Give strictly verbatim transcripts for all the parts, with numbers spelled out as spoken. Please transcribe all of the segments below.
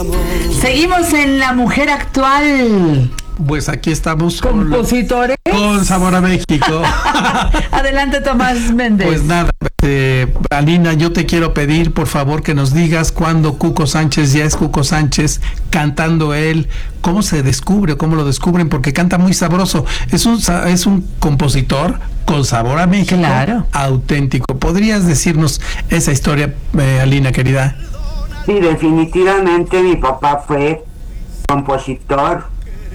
Seguimos en La Mujer Actual. Pues aquí estamos compositores con, con Sabor a México. Adelante, Tomás Méndez. Pues nada, eh, Alina, yo te quiero pedir por favor que nos digas cuándo Cuco Sánchez ya es Cuco Sánchez, cantando él, cómo se descubre, cómo lo descubren, porque canta muy sabroso. Es un es un compositor con sabor a México, claro, auténtico. ¿Podrías decirnos esa historia, eh, Alina, querida? Sí, definitivamente mi papá fue compositor,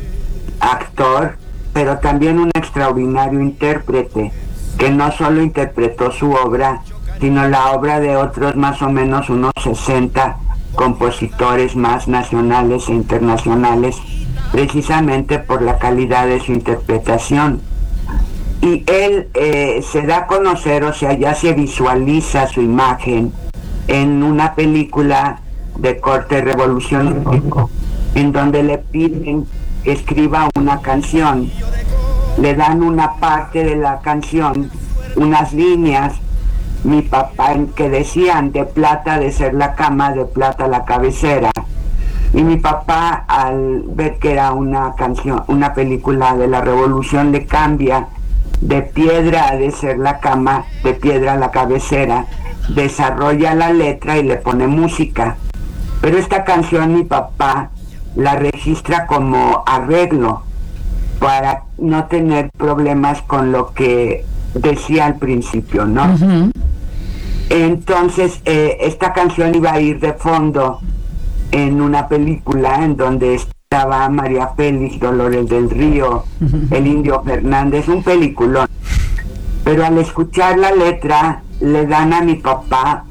actor, pero también un extraordinario intérprete, que no solo interpretó su obra, sino la obra de otros más o menos unos sesenta compositores más nacionales e internacionales, precisamente por la calidad de su interpretación. Y él eh, se da a conocer, o sea, ya se visualiza su imagen en una película de corte revolucionario, en donde le piden que escriba una canción, le dan una parte de la canción, unas líneas, mi papá, que decían: de plata de ser la cama, de plata la cabecera. Y mi papá, al ver que era una canción, una película de la revolución, le cambia: de piedra ha de ser la cama, de piedra la cabecera. Desarrolla la letra y le pone música. Pero esta canción mi papá la registra como arreglo para no tener problemas con lo que decía al principio, ¿no? Uh-huh. Entonces eh, esta canción iba a ir de fondo en una película en donde estaba María Félix, Dolores del Río, uh-huh, el Indio Fernández, un peliculón. Pero al escuchar la letra le dan a mi papá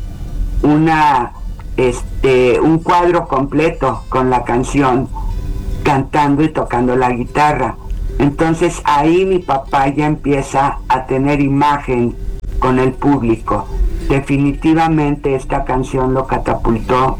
una este un cuadro completo con la canción, cantando y tocando la guitarra. Entonces ahí mi papá ya empieza a tener imagen con el público. Definitivamente esta canción lo catapultó.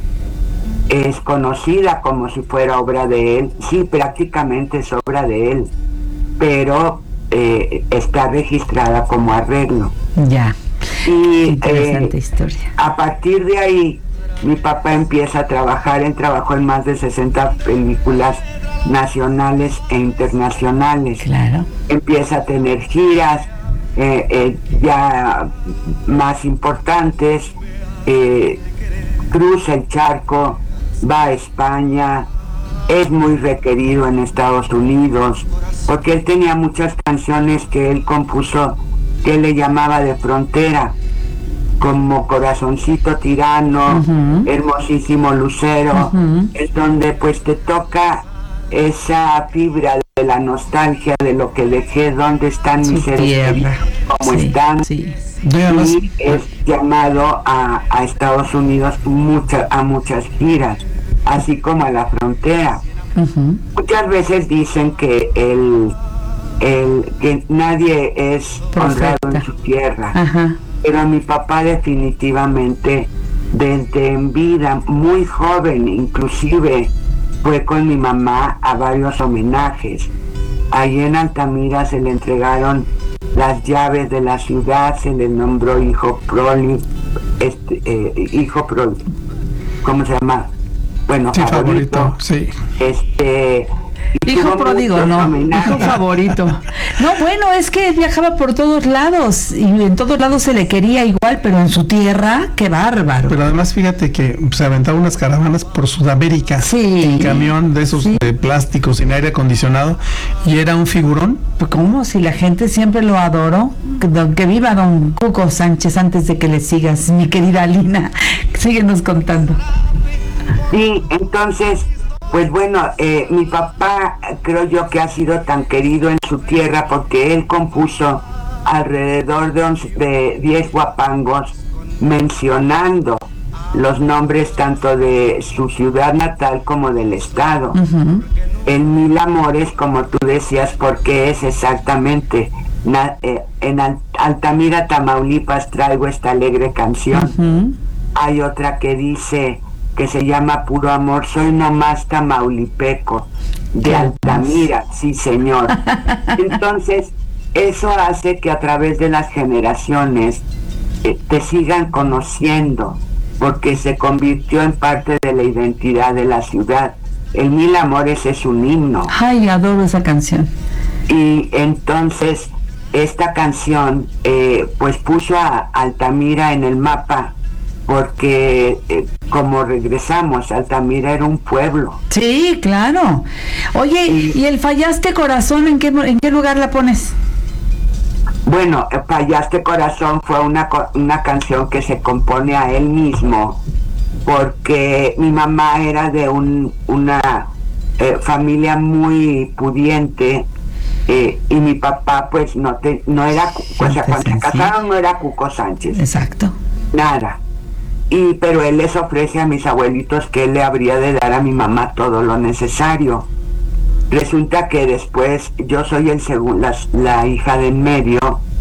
Es conocida como si fuera obra de él. Sí, prácticamente es obra de él, pero eh, está registrada como arreglo. Ya. Y interesante eh, historia. A partir de ahí mi papá empieza a trabajar. Él trabajó en más de sesenta películas nacionales e internacionales. Claro. Empieza a tener giras eh, eh, ya más importantes, eh, cruza el charco, va a España, es muy requerido en Estados Unidos, porque él tenía muchas canciones que él compuso que él le llamaba de frontera, como Corazoncito Tirano, uh-huh, Hermosísimo Lucero, uh-huh, es donde pues te toca esa fibra de la nostalgia de lo que dejé, dónde están su mis seres queridos, cómo sí, están, sí. Y es llamado a, a Estados Unidos mucha, a muchas giras, así como a la frontera. Uh-huh. Muchas veces dicen que el, el que nadie es honrado en su tierra. Uh-huh. Pero mi papá definitivamente, desde en vida, muy joven, inclusive fue con mi mamá a varios homenajes. Allí en Altamira se le entregaron las llaves de la ciudad, se le nombró hijo proli, este, eh, hijo proli, ¿cómo se llama? Bueno, sí, favorito, favorito, sí. Este... Hijo pródigo, no, hijo favorito. No, bueno, es que viajaba por todos lados y en todos lados se le quería igual, pero en su tierra, qué bárbaro. Pero además fíjate que se aventaba unas caravanas por Sudamérica, sí, en camión de esos sí, de plástico sin aire acondicionado, y era un figurón. Pues ¿cómo? Si la gente siempre lo adoró. Que, que viva don Cuco Sánchez. Antes de que le sigas, mi querida Alina, síguenos contando. Sí, entonces... Pues bueno, eh, mi papá creo yo que ha sido tan querido en su tierra porque él compuso alrededor de, once, de diez guapangos mencionando los nombres tanto de su ciudad natal como del estado. Uh-huh. En Mil Amores, como tú decías, porque es exactamente na, eh, en Al, Altamira, Tamaulipas, traigo esta alegre canción. Uh-huh. Hay otra que dice... que se llama Puro Amor, soy nomás tamaulipeco, de Altamira, sí señor. Entonces, eso hace que a través de las generaciones eh, te sigan conociendo. porque se convirtió en parte de la identidad de la ciudad. El Mil Amores es un himno. Ay, adoro esa canción. Y entonces esta canción eh, pues puso a Altamira en el mapa, porque eh, como regresamos, Altamira era un pueblo. Sí, claro. Oye, y, ¿y el Fallaste Corazón en qué, en qué lugar la pones? Bueno, Fallaste Corazón fue una, una canción que se compone a él mismo, porque mi mamá era de un, una eh, familia muy pudiente, eh, y mi papá pues no te, no era, o sea, cuando se casaron no era Cuco Sánchez. Exacto. Nada. Y pero él les ofrece a mis abuelitos que él le habría de dar a mi mamá todo lo necesario. Resulta que después yo soy el segundo, la, la hija de en medio.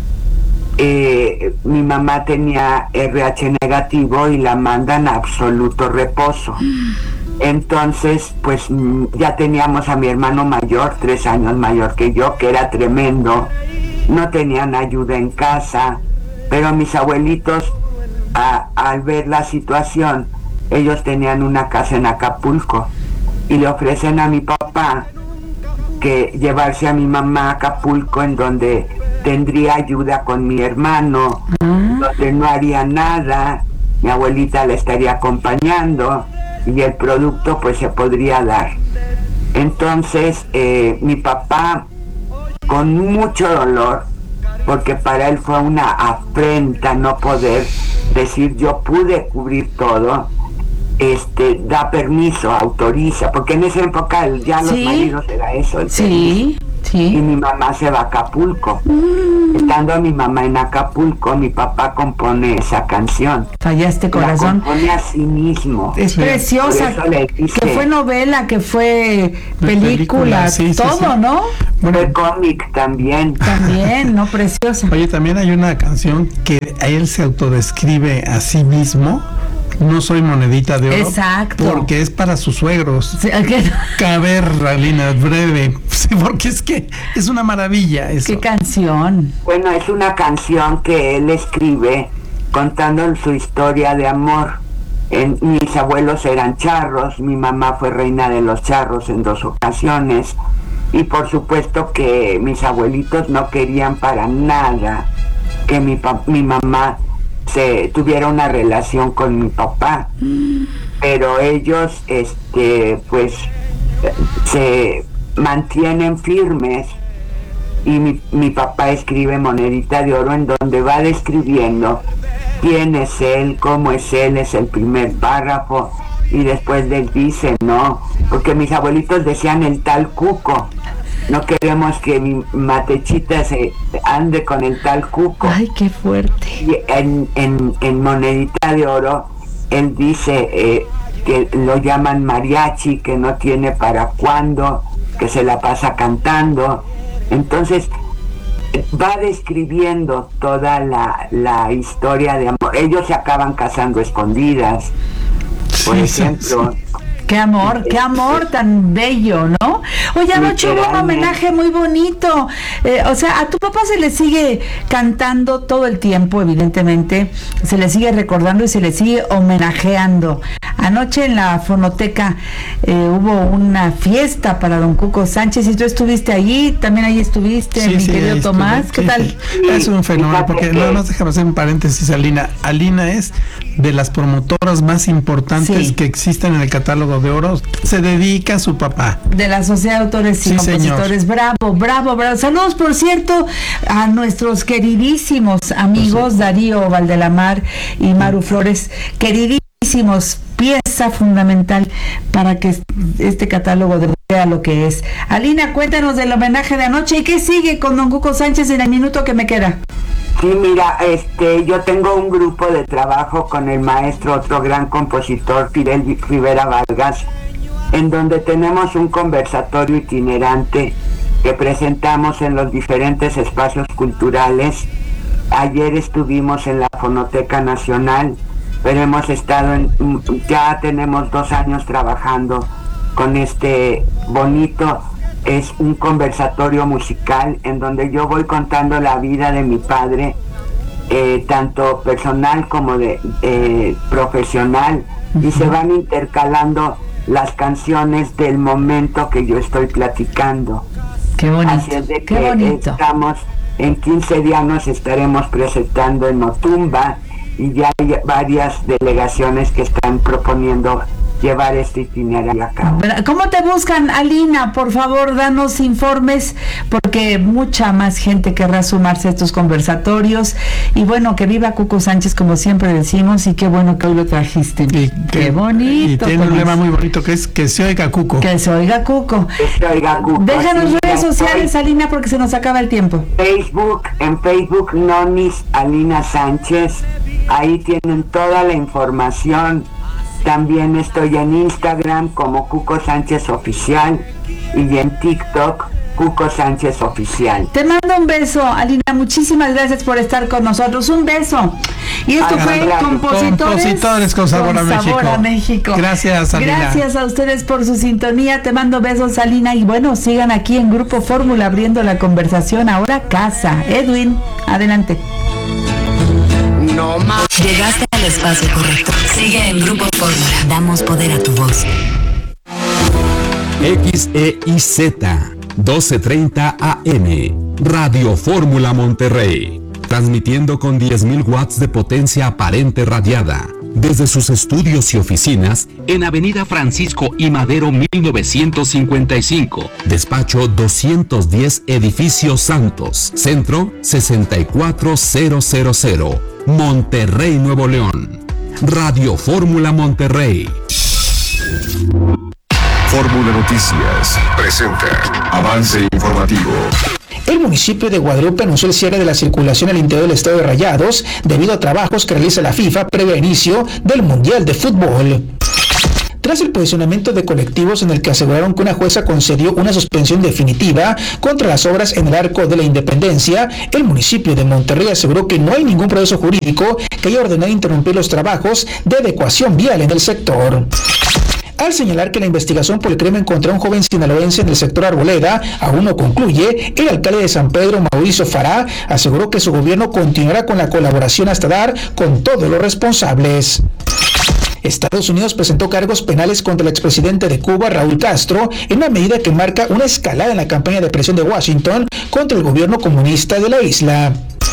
Eh, mi mamá tenía R H negativo y la mandan a absoluto reposo. Entonces pues ya teníamos a mi hermano mayor, tres años mayor que yo, que era tremendo. No tenían ayuda en casa, pero mis abuelitos a, al ver la situación, ellos tenían una casa en Acapulco y le ofrecen a mi papá que llevarse a mi mamá a Acapulco, en donde tendría ayuda con mi hermano, uh-huh. donde no haría nada, mi abuelita le estaría acompañando y el producto pues se podría dar. Entonces eh, mi papá, con mucho dolor, porque para él fue una afrenta no poder decir yo pude cubrir todo, este da permiso, autoriza, porque en esa época ya los ¿Sí? maridos era eso, el sí, sí. Y mi mamá se va a Acapulco. Mm. Estando mi mamá en Acapulco, mi papá compone esa canción. Fallaste Corazón. La compone a sí mismo. Es sí. preciosa. Dice, que fue novela, que fue película, película sí, todo, sí, sí. ¿no? Bueno, fue cómic también. También, no, preciosa. Oye, también hay una canción que a él se autodescribe a sí mismo. No soy monedita de oro. Exacto. Porque es para sus suegros. Sí, okay. Caber, Alina, breve. Sí, porque es que es una maravilla eso. ¿Qué canción? Bueno, es una canción que él escribe contando su historia de amor. En, mis abuelos eran charros, mi mamá fue reina de los charros en dos ocasiones. Y por supuesto que mis abuelitos no querían para nada que mi, mi mamá se tuviera una relación con mi papá, mm. pero ellos este pues se mantienen firmes y mi, mi papá escribe Monedita de Oro, en donde va describiendo quién es él, cómo es él, es el primer párrafo, y después les dice no, porque mis abuelitos decían el tal Cuco. No queremos que mi Matechita se ande con el tal Cuco. Ay, qué fuerte. Y en, en, en Monedita de Oro, él dice eh, que lo llaman mariachi, que no tiene para cuándo, que se la pasa cantando. Entonces, va describiendo toda la, la historia de amor. Ellos se acaban casando escondidas, por sí, ejemplo. Sí, sí. Qué amor, qué amor tan bello, ¿no? Oye, anoche hubo un homenaje muy bonito. Eh, o sea, a tu papá se le sigue cantando todo el tiempo, evidentemente. Se le sigue recordando y se le sigue homenajeando. Anoche en la fonoteca eh, hubo una fiesta para don Cuco Sánchez y tú estuviste allí, también ahí estuviste, sí, mi sí, querido Tomás. ¿Qué sí, tal? Sí. Es un fenómeno, porque nada más déjame hacer un paréntesis, Alina. Alina es de las promotoras más importantes sí. que existen en el catálogo de oro. Se dedica a su papá. De la Sociedad de Autores y sí, Compositores. Señor. Bravo, bravo, bravo. Saludos, por cierto, a nuestros queridísimos amigos Darío Valdelamar y Maru Flores, queridísimos, pieza fundamental para que este catálogo de sea lo que es. Alina, cuéntanos del homenaje de anoche y qué sigue con don Cuco Sánchez en el minuto que me queda. Sí, mira, este, yo tengo un grupo de trabajo con el maestro, otro gran compositor, Fidel Rivera Vargas, en donde tenemos un conversatorio itinerante que presentamos en los diferentes espacios culturales. Ayer estuvimos en la Fonoteca Nacional, pero hemos estado en, ya tenemos dos años trabajando con este bonito, es un conversatorio musical en donde yo voy contando la vida de mi padre eh, tanto personal como de eh, profesional, uh-huh. y se van intercalando las canciones del momento que yo estoy platicando. Qué bonito. Así es de qué que bonito. Estamos, en quince días nos estaremos presentando en Otumba, y ya hay varias delegaciones que están proponiendo llevar este itinerario a cabo. ¿Cómo te buscan, Alina? Por favor, danos informes, porque mucha más gente querrá sumarse a estos conversatorios. Y bueno, que viva Cuco Sánchez, como siempre decimos, y qué bueno que hoy lo trajiste. Y qué que, bonito. Y tiene un lema muy bonito que es que se oiga Cuco. Que se oiga Cuco. Que se oiga Cuco. Déjanos sí, redes sociales, Alina, porque se nos acaba el tiempo. Facebook, en Facebook, Nonis Alina Sánchez. Ahí tienen toda la información. También estoy en Instagram como Cuco Sánchez Oficial y en TikTok Cuco Sánchez Oficial. Te mando un beso, Alina, muchísimas gracias por estar con nosotros, un beso. Y esto Ay, fue gracias. Compositores, Compositores con sabor, con a, sabor México. a México. Gracias, Alina. Gracias a ustedes por su sintonía, te mando besos, Alina, y bueno, sigan aquí en Grupo Fórmula abriendo la conversación, ahora casa. Edwin, adelante. No más. Llegaste al espacio correcto. Sigue en Grupo Fórmula. Damos poder a tu voz. X E I Z doce treinta A M Radio Fórmula Monterrey, transmitiendo con diez mil watts de potencia aparente radiada desde sus estudios y oficinas en Avenida Francisco I. Madero mil novecientos cincuenta y cinco, despacho doscientos diez, Edificio Santos, Centro sesenta y cuatro mil, Monterrey, Nuevo León. Radio Fórmula Monterrey. Fórmula Noticias presenta avance informativo. El municipio de Guadalupe anunció el cierre de la circulación al interior del estado de Rayados debido a trabajos que realiza la FIFA previo al inicio del Mundial de Fútbol. Tras el posicionamiento de colectivos en el que aseguraron que una jueza concedió una suspensión definitiva contra las obras en el Arco de la Independencia, el municipio de Monterrey aseguró que no hay ningún proceso jurídico que haya ordenado interrumpir los trabajos de adecuación vial en el sector. Al señalar que la investigación por el crimen contra un joven sinaloense en el sector Arboleda aún no concluye, el alcalde de San Pedro, Mauricio Fará, aseguró que su gobierno continuará con la colaboración hasta dar con todos los responsables. Estados Unidos presentó cargos penales contra el expresidente de Cuba, Raúl Castro, en una medida que marca una escalada en la campaña de presión de Washington contra el gobierno comunista de la isla.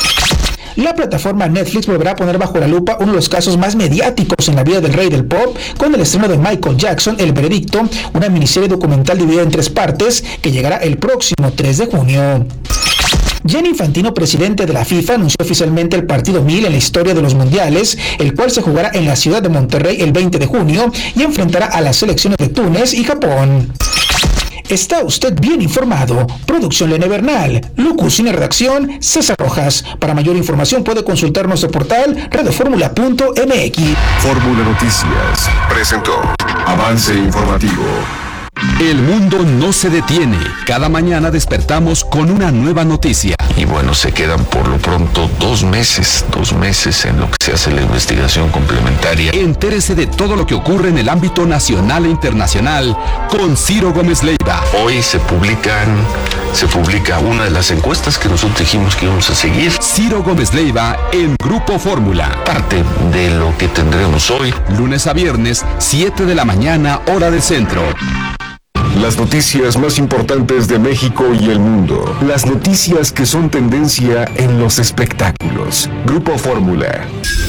La plataforma Netflix volverá a poner bajo la lupa uno de los casos más mediáticos en la vida del rey del pop, con el estreno de Michael Jackson, El Veredicto, una miniserie documental dividida en tres partes que llegará el próximo tres de junio. Gianni Infantino, presidente de la FIFA, anunció oficialmente el partido mil en la historia de los mundiales, el cual se jugará en la ciudad de Monterrey el veinte de junio y enfrentará a las selecciones de Túnez y Japón. Está usted bien informado. Producción Lene Bernal, locución y redacción César Rojas. Para mayor información puede consultar nuestro portal radioformula punto m x. Fórmula Noticias presentó avance informativo. El mundo no se detiene. Cada mañana despertamos con una nueva noticia. Y bueno, se quedan por lo pronto dos meses, dos meses en lo que se hace la investigación complementaria. Entérese de todo lo que ocurre en el ámbito nacional e internacional con Ciro Gómez Leiva. Hoy se publican, se publica una de las encuestas que nosotros dijimos que íbamos a seguir. Ciro Gómez Leiva en Grupo Fórmula. Parte de lo que tendremos hoy. Lunes a viernes, siete de la mañana, hora del centro. Las noticias más importantes de México y el mundo. Las noticias que son tendencia en los espectáculos. Grupo Fórmula.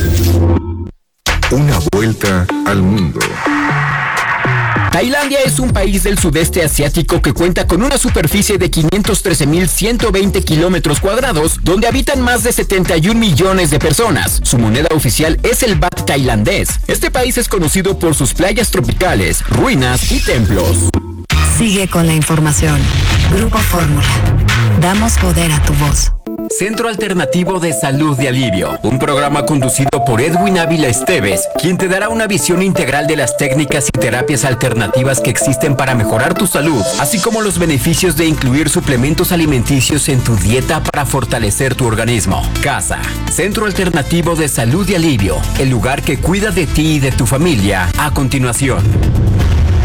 Una vuelta al mundo. Tailandia es un país del sudeste asiático que cuenta con una superficie de quinientos trece mil ciento veinte kilómetros cuadrados, donde habitan más de setenta y un millones de personas. Su moneda oficial es el baht tailandés. Este país es conocido por sus playas tropicales, ruinas y templos. Sigue con la información. Grupo Fórmula. Damos poder a tu voz. Centro Alternativo de Salud y Alivio, un programa conducido por Edwin Ávila Esteves, quien te dará una visión integral de las técnicas y terapias alternativas que existen para mejorar tu salud, así como los beneficios de incluir suplementos alimenticios en tu dieta para fortalecer tu organismo. Casa, Centro Alternativo de Salud y Alivio, el lugar que cuida de ti y de tu familia. A continuación.